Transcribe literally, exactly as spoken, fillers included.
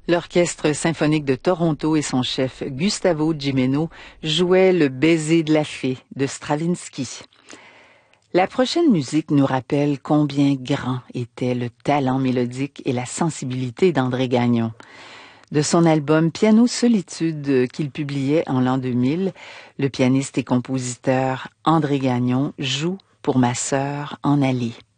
L'Orchestre symphonique de Toronto et son chef Gustavo Gimeno jouaient Le baiser de la fée de Stravinsky. La prochaine musique nous rappelle combien grand était le talent mélodique et la sensibilité d'André Gagnon. De son album Piano Solitude qu'il publiait en l'an deux mille, le pianiste et compositeur André Gagnon joue Pour ma sœur en allée.